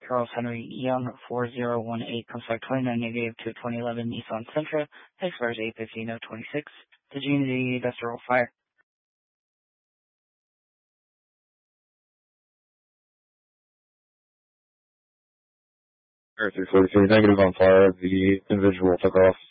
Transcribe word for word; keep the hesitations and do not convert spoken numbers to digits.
Charles Henry Young, four zero one eight, comes back twenty-nine negative to twenty eleven Nissan Sentra, expires eight fifteen oh twenty-six. Did you need industrial fire? Air three forty-three, negative on fire. The individual took off.